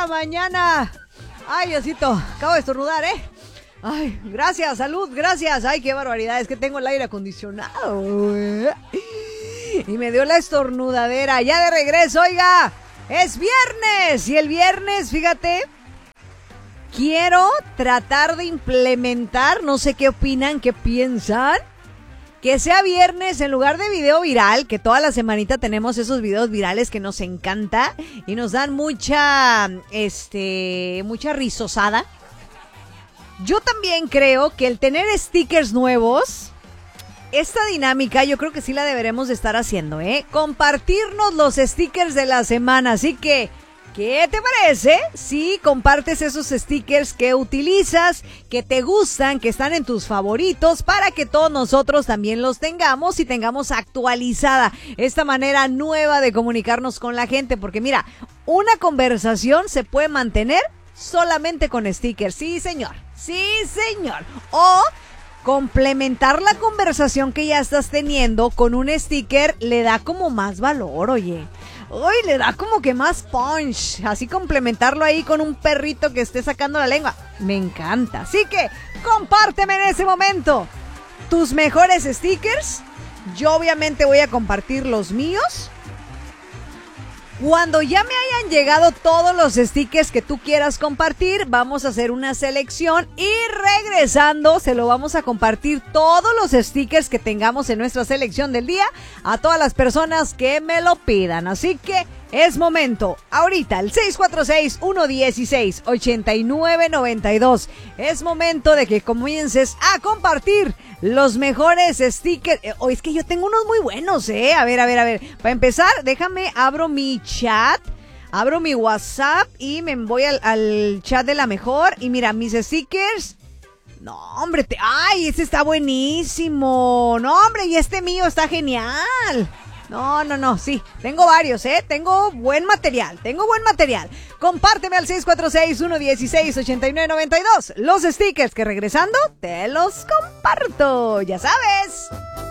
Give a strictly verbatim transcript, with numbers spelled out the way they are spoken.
la mañana. Ay, Diosito, acabo de estornudar, ¿eh? Ay, gracias, salud, gracias. Ay, qué barbaridad, es que tengo el aire acondicionado, ¿eh? Y me dio la estornudadera. Ya de regreso, oiga, es viernes. Y el viernes, fíjate, quiero tratar de implementar, no sé qué opinan, qué piensan, que sea viernes en lugar de video viral, que toda la semanita tenemos esos videos virales que nos encanta y nos dan mucha, este, mucha risosada. Yo también creo que el tener stickers nuevos, esta dinámica yo creo que sí la deberemos de estar haciendo, ¿eh? Compartirnos los stickers de la semana, así que ¿qué te parece si compartes esos stickers que utilizas, que te gustan, que están en tus favoritos, para que todos nosotros también los tengamos y tengamos actualizada esta manera nueva de comunicarnos con la gente? Porque mira, una conversación se puede mantener solamente con stickers. Sí, señor. Sí, señor. O complementar la conversación que ya estás teniendo con un sticker le da como más valor, oye. Uy, le da como que más punch. Así complementarlo ahí con un perrito que esté sacando la lengua. Me encanta. Así que compárteme en ese momento tus mejores stickers. Yo obviamente voy a compartir los míos. Cuando ya me hayan llegado todos los stickers que tú quieras compartir, vamos a hacer una selección y regresando se lo vamos a compartir todos los stickers que tengamos en nuestra selección del día a todas las personas que me lo pidan. Así que es momento, ahorita, el seis cuatro seis, uno uno seis, ocho nueve nueve dos. Es momento de que comiences a compartir los mejores stickers. Eh, oh, es que yo tengo unos muy buenos, ¿eh? A ver, a ver, a ver. Para empezar, déjame, abro mi chat, abro mi WhatsApp y me voy al, al chat de la mejor. Y mira, mis stickers. No, hombre, te, ay, este está buenísimo. No, hombre, y este mío está genial. No, no, no, sí, tengo varios, ¿eh? Tengo buen material, tengo buen material. Compárteme al seis cuatro seis, uno uno seis, ocho nueve nueve dos los stickers que regresando te los comparto, ya sabes.